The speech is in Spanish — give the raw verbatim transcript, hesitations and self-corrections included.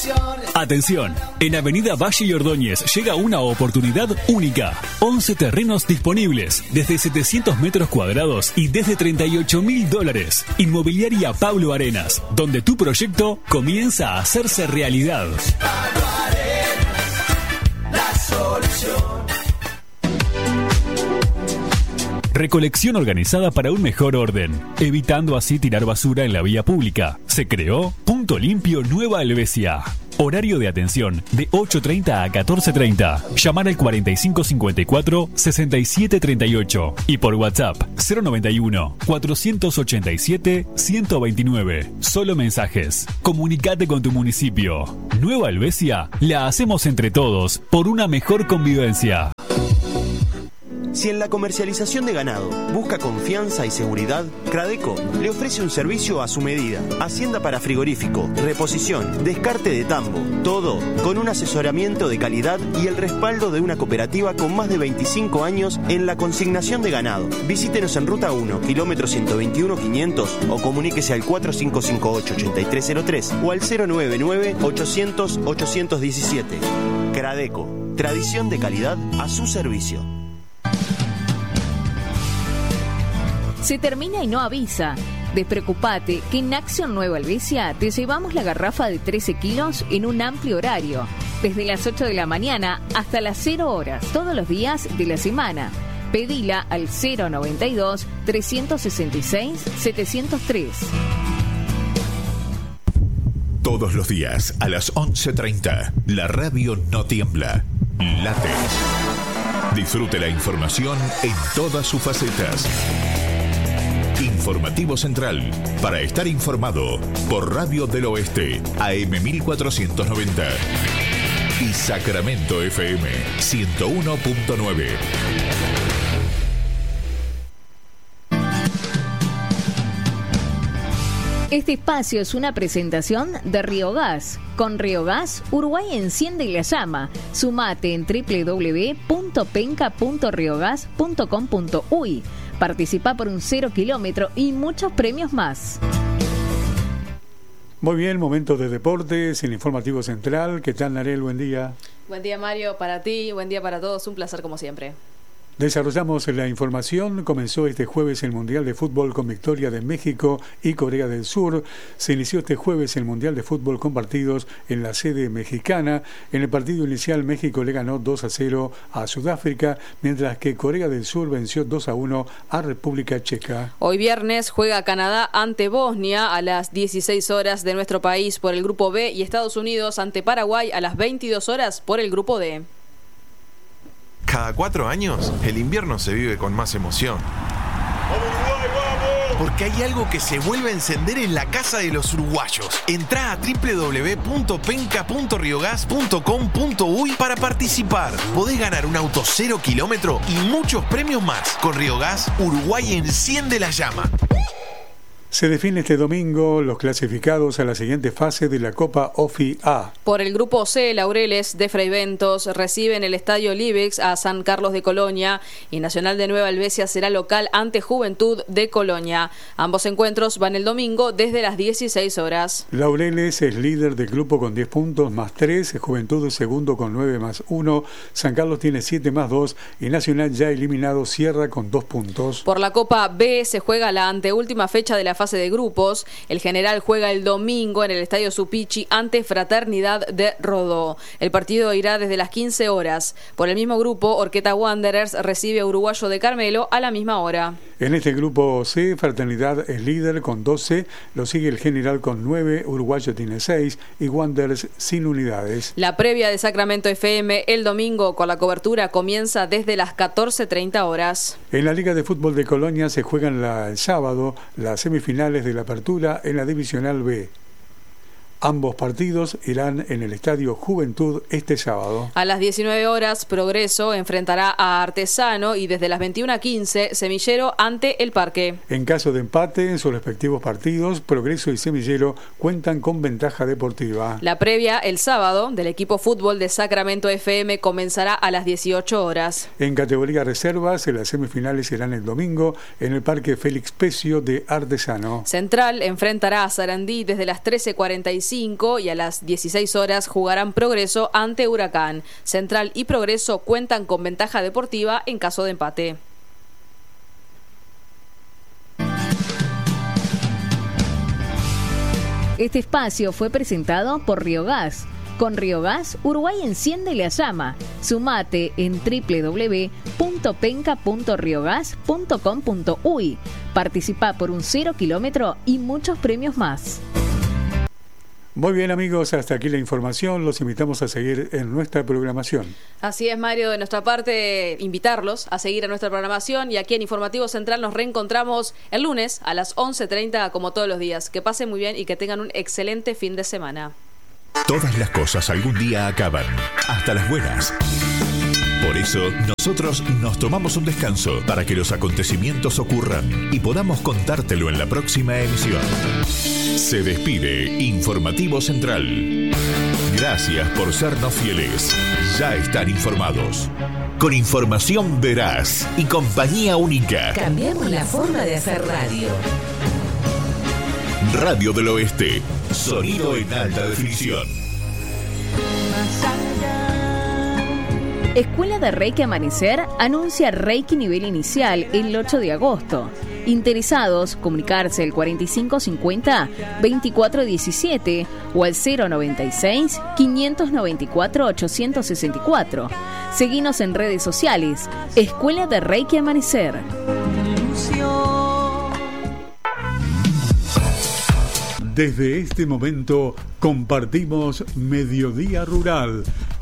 Atención, en Avenida Valle y Ordóñez llega una oportunidad única. once terrenos disponibles, desde setecientos metros cuadrados y desde treinta y ocho mil dólares. Inmobiliaria Pablo Arenas, donde tu proyecto comienza a hacerse realidad. Pablo Arenas, la solución. Recolección organizada para un mejor orden, evitando así tirar basura en la vía pública. Se creó Punto Limpio Nueva Helvecia. Horario de atención de ocho treinta a catorce treinta. Llamar al cuarenta y cinco cincuenta y cuatro sesenta y siete treinta y ocho y por WhatsApp cero noventa y uno cuatrocientos ochenta y siete ciento veintinueve. Solo mensajes. Comunicate con tu municipio. Nueva Helvecia la hacemos entre todos por una mejor convivencia. Si en la comercialización de ganado busca confianza y seguridad, Cradeco le ofrece un servicio a su medida. Hacienda para frigorífico, reposición, descarte de tambo, todo con un asesoramiento de calidad y el respaldo de una cooperativa con más de veinticinco años en la consignación de ganado. Visítenos en Ruta uno, kilómetro ciento veintiuno quinientos o comuníquese al cuatro cinco cinco ocho, ocho tres cero tres o al cero nueve nueve ochocientos ochocientos diecisiete. Cradeco, tradición de calidad a su servicio. Se termina y no avisa. Despreocupate que en Acción Nueva Helvecia te llevamos la garrafa de trece kilos en un amplio horario, desde las ocho de la mañana hasta las cero horas, todos los días de la semana. Pedila al cero noventa y dos, trescientos sesenta y seis, setecientos tres. Todos los días a las once treinta, la radio no tiembla, late. Disfrute la información en todas sus facetas. Informativo Central, para estar informado, por Radio del Oeste, A M mil cuatrocientos noventa y Sacramento F M ciento uno punto nueve. Este espacio es una presentación de Riogas. Con Riogas, Uruguay enciende la llama. Sumate en doble u doble u doble u punto penca punto riogas punto com punto uy. Participa por un cero kilómetro y muchos premios más. Muy bien, momento de deportes, el Informativo Central. ¿Qué tal, Narel? Buen día. Buen día, Mario, para ti, buen día para todos, un placer como siempre. Desarrollamos la información. Comenzó este jueves el Mundial de Fútbol con victoria de México y Corea del Sur. Se inició este jueves el Mundial de Fútbol con partidos en la sede mexicana. En el partido inicial México le ganó dos a cero a Sudáfrica, mientras que Corea del Sur venció dos a uno a República Checa. Hoy viernes juega Canadá ante Bosnia a las dieciséis horas de nuestro país por el Grupo B y Estados Unidos ante Paraguay a las veintidós horas por el Grupo D. Cada cuatro años, el invierno se vive con más emoción. Porque hay algo que se vuelve a encender en la casa de los uruguayos. Entrá a doble u doble u doble u punto penca punto riogas punto com punto uy para participar. Podés ganar un auto cero kilómetro y muchos premios más. Con Riogas, Uruguay enciende la llama. Se define este domingo los clasificados a la siguiente fase de la Copa OFI A. Por el Grupo C, Laureles de Fraiventos recibe en el Estadio Libex a San Carlos de Colonia y Nacional de Nueva Helvecia será local ante Juventud de Colonia. Ambos encuentros van el domingo desde las dieciséis horas. Laureles es líder del grupo con diez puntos más tres, Juventud segundo con nueve más uno, San Carlos tiene siete más dos y Nacional ya eliminado cierra con dos puntos. Por la Copa B se juega la anteúltima fecha de la fase de grupos. El General juega el domingo en el Estadio Supichi ante Fraternidad de Rodó. El partido irá desde las quince horas. Por el mismo grupo, Orqueta Wanderers recibe a Uruguayo de Carmelo a la misma hora. En este grupo C, Fraternidad es líder con doce, lo sigue el General con nueve, Uruguayo tiene seis y Wanderers sin unidades. La previa de Sacramento F M el domingo con la cobertura comienza desde las catorce treinta horas. En la Liga de Fútbol de Colonia se juegan la, el sábado las semifinales de la apertura en la Divisional B. Ambos partidos irán en el Estadio Juventud este sábado. A las diecinueve horas, Progreso enfrentará a Artesano y desde las veintiuna a quince, Semillero ante El Parque. En caso de empate en sus respectivos partidos, Progreso y Semillero cuentan con ventaja deportiva. La previa el sábado del equipo fútbol de Sacramento F M comenzará a las dieciocho horas. En categoría reservas, las semifinales serán el domingo en el Parque Félix Pecio de Artesano. Central enfrentará a Sarandí desde las trece cuarenta y veinticinco y a las dieciséis horas jugarán Progreso ante Huracán. Central y Progreso cuentan con ventaja deportiva en caso de empate. Este espacio fue presentado por Riogas. Con Riogas, Uruguay enciende la llama. Sumate en doble u doble u doble u punto penca punto riogas punto com punto uy. Participa por un cero kilómetro y muchos premios más. Muy bien, amigos, hasta aquí la información. Los invitamos a seguir en nuestra programación. Así es, Mario, de nuestra parte, invitarlos a seguir a nuestra programación, y aquí en Informativo Central nos reencontramos el lunes a las once treinta como todos los días. Que pasen muy bien y que tengan un excelente fin de semana. Todas las cosas algún día acaban, hasta las buenas. Por eso, nosotros nos tomamos un descanso para que los acontecimientos ocurran y podamos contártelo en la próxima emisión. Se despide Informativo Central. Gracias por sernos fieles. Ya están informados. Con información veraz y compañía única. Cambiamos la forma de hacer radio. Radio del Oeste. Sonido en alta definición. Escuela de Reiki Amanecer anuncia Reiki nivel inicial el ocho de agosto. Interesados, comunicarse al cuarenta y cinco cincuenta veinticuatro diecisiete o al cero noventa y seis quinientos noventa y cuatro ochocientos sesenta y cuatro. Seguinos en redes sociales. Escuela de Reiki Amanecer. Desde este momento compartimos Mediodía Rural,